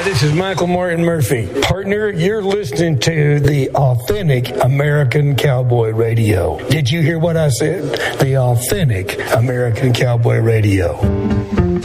this is Michael Martin Murphey. Partner, you're listening to the Authentic American Cowboy Radio. Did you hear what I said? The Authentic American Cowboy Radio.